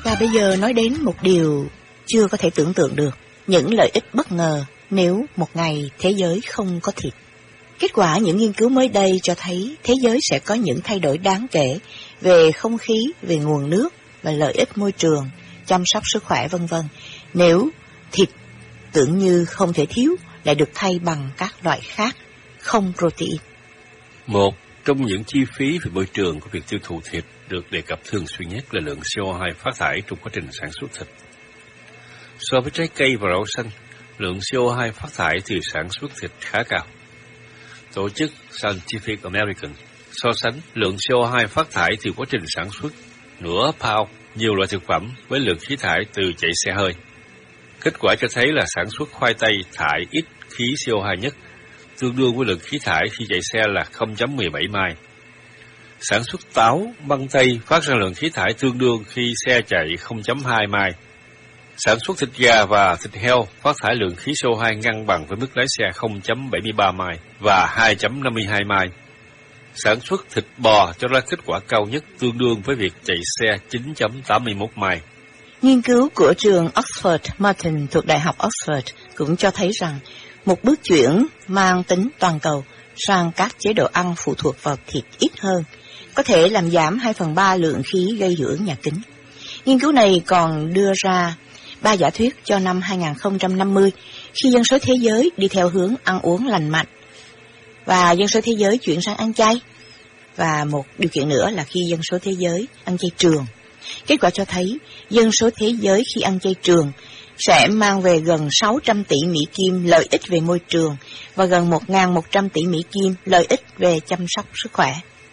Và bây giờ nói đến một điều chưa có thể tưởng tượng được, những lợi ích bất ngờ nếu một ngày thế giới không có thịt. Kết quả những nghiên cứu mới đây cho thấy thế giới sẽ có những thay đổi đáng kể về không khí, về nguồn nước và lợi ích môi trường, chăm sóc sức khỏe vân vân, nếu thịt tưởng như không thể thiếu lại được thay bằng các loại khác không protein. Một trong những chi phí về môi trường của việc tiêu thụ thịt được đề cập thường xuyên nhất là lượng CO2 phát thải trong quá trình sản xuất thịt. So với trái cây và rau xanh, lượng CO2 phát thải từ sản xuất thịt khá cao. Tổ chức Scientific American so sánh lượng CO2 phát thải từ quá trình sản xuất nửa pound nhiều loại thực phẩm với lượng khí thải từ chạy xe hơi. Kết quả cho thấy là sản xuất khoai tây thải ít khí CO2 nhất, tương đương với lượng khí thải khi chạy xe là 0.17 mile. Sản xuất táo, măng tây phát ra lượng khí thải tương đương khi xe chạy 0.2 mile. Sản xuất thịt gà và thịt heo phát thải lượng khí CO2 ngang bằng với mức lái xe 0.73 mile và 2.52 mile. Sản xuất thịt bò cho ra kết quả cao nhất tương đương với việc chạy xe 9.81 mile. Nghiên cứu của trường Oxford Martin thuộc Đại học Oxford cũng cho thấy rằng một bước chuyển mang tính toàn cầu sang các chế độ ăn phụ thuộc vào thịt ít hơn có thể làm giảm 2/3 lượng khí gây hiệu ứng nhà kính. Nghiên cứu này còn đưa ra 3 giả thuyết cho năm 2050 khi dân số thế giới đi theo hướng ăn uống lành mạnh và dân số thế giới chuyển sang ăn chay, và một điều kiện nữa là khi dân số thế giới ăn chay trường. Kết quả cho thấy dân số thế giới khi ăn chay trường sẽ mang về gần 600 tỷ Mỹ Kim lợi ích về môi trường và gần 1.100 tỷ Mỹ Kim lợi ích về chăm sóc sức khỏe.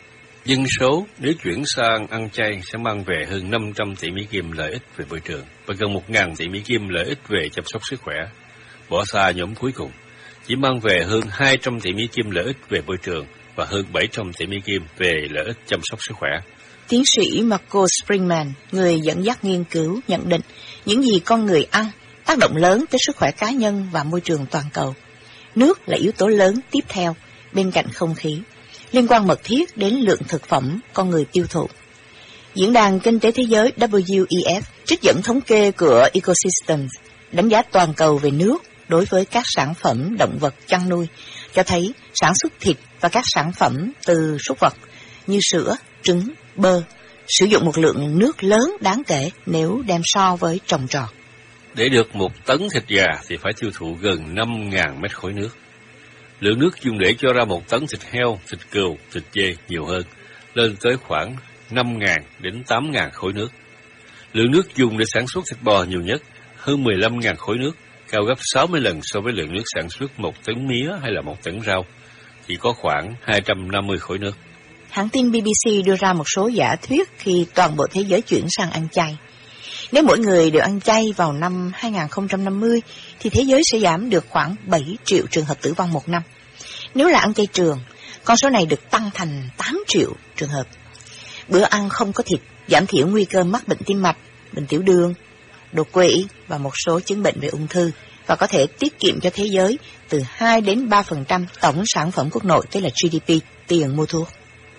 Dân số nếu chuyển sang ăn chay sẽ mang về hơn 500 tỷ Mỹ Kim lợi ích về môi trường và gần 1.000 tỷ Mỹ Kim lợi ích về chăm sóc sức khỏe. Bỏ xa nhóm cuối cùng, chỉ mang về hơn 200 tỷ Mỹ Kim lợi ích về môi trường và hơn 700 tỷ Mỹ Kim về lợi ích chăm sóc sức khỏe. Tiến sĩ Marco Springman, người dẫn dắt nghiên cứu, nhận định những gì con người ăn tác động lớn tới sức khỏe cá nhân và môi trường toàn cầu. Nước là yếu tố lớn tiếp theo bên cạnh không khí, liên quan mật thiết đến lượng thực phẩm con người tiêu thụ. Diễn đàn Kinh tế Thế giới WEF trích dẫn thống kê của Ecosystems đánh giá toàn cầu về nước đối với các sản phẩm động vật chăn nuôi, cho thấy sản xuất thịt và các sản phẩm từ súc vật như sữa, trứng, bơ sử dụng một lượng nước lớn đáng kể nếu đem so với trồng trọt. Để được 1 tấn thịt gà thì phải tiêu thụ gần 5.000 mét khối nước. Lượng nước dùng để cho ra 1 tấn thịt heo, thịt cừu, thịt dê nhiều hơn, lên tới khoảng 5.000 đến 8.000 khối nước. Lượng nước dùng để sản xuất thịt bò nhiều nhất, hơn 15.000 khối nước, cao gấp 60 lần so với lượng nước sản xuất 1 tấn mía hay là 1 tấn rau, chỉ có khoảng 250 khối nước. Hãng tin BBC đưa ra một số giả thuyết khi toàn bộ thế giới chuyển sang ăn chay. Nếu mỗi người đều ăn chay vào năm 2050 thì thế giới sẽ giảm được khoảng 7 triệu trường hợp tử vong một năm. Nếu là ăn chay trường, con số này được tăng thành 8 triệu trường hợp. Bữa ăn không có thịt giảm thiểu nguy cơ mắc bệnh tim mạch, bệnh tiểu đường, đột quỵ và một số chứng bệnh về ung thư, và có thể tiết kiệm cho thế giới từ 2 đến 3% tổng sản phẩm quốc nội, tức là GDP, tiền mua thuốc.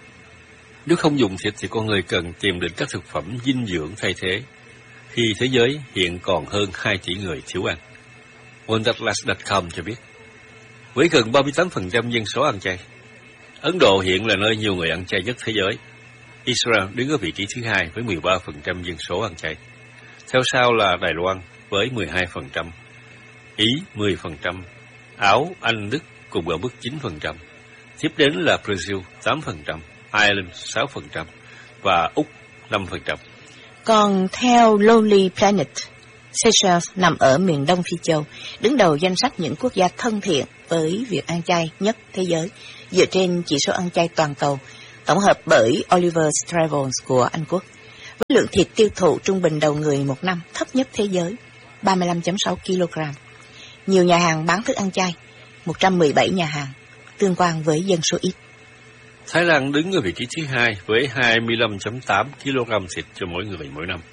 Nếu không dùng thịt thì con người cần tìm đến các thực phẩm dinh dưỡng thay thế, khi thế giới hiện còn hơn 2 tỷ người thiếu ăn. WorldAtlas.com cho biết, với gần 38% dân số ăn chay, Ấn Độ hiện là nơi nhiều người ăn chay nhất thế giới. Israel đứng ở vị trí thứ 2 với 13% dân số ăn chay. Theo sau là Đài Loan với 12%, Ý 10%, Áo, Anh, Đức cùng ở mức 9%. Tiếp đến là Brazil 8%, Ireland 6% và Úc 5%. Còn theo Lonely Planet, Seychelles nằm ở miền đông Phi Châu, đứng đầu danh sách những quốc gia thân thiện với việc ăn chay nhất thế giới, dựa trên chỉ số ăn chay toàn cầu, tổng hợp bởi Oliver Travels của Anh Quốc. Với lượng thịt tiêu thụ trung bình đầu người một năm thấp nhất thế giới, 35.6 kg. Nhiều nhà hàng bán thức ăn chay, 117 nhà hàng, tương quan với dân số ít. Thái Lan đứng ở vị trí thứ 2 với 25.8 kg thịt cho mỗi người mỗi năm,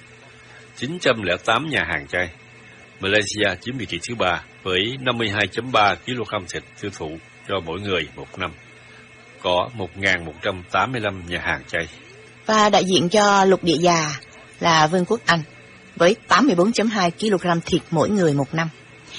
908 nhà hàng chay. Malaysia chiếm vị trí thứ 3 với 52.3 kg thịt tiêu thụ cho mỗi người một năm, có 1.185 nhà hàng chay. Và đại diện cho lục địa già là Vương quốc Anh, với 84,2 kg thịt mỗi người một năm.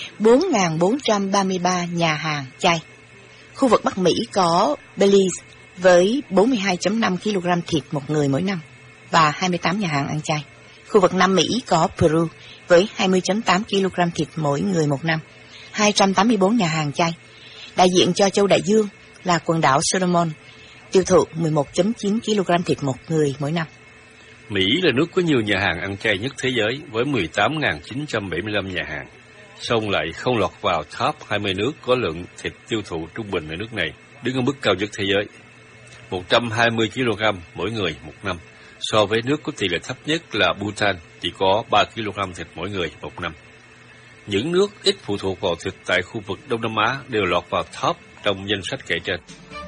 4.433 nhà hàng chay. Khu vực Bắc Mỹ có Belize với 42,5 kg thịt một người mỗi năm và 28 nhà hàng ăn chay. Khu vực Nam Mỹ có Peru với 20,8 kg thịt mỗi người một năm, 284 nhà hàng chay. Đại diện cho châu Đại Dương là quần đảo Solomon, tiêu thụ 11,9 kg thịt một người mỗi năm. Mỹ là nước có nhiều nhà hàng ăn chay nhất thế giới với 18.975 nhà hàng, song lại không lọt vào top 20 nước có lượng thịt tiêu thụ trung bình ở nước này, đứng ở mức cao nhất thế giới, 120 kg mỗi người một năm, so với nước có tỷ lệ thấp nhất là Bhutan, chỉ có 3 kg thịt mỗi người một năm. Những nước ít phụ thuộc vào thịt tại khu vực Đông Nam Á đều lọt vào top trong danh sách kể trên.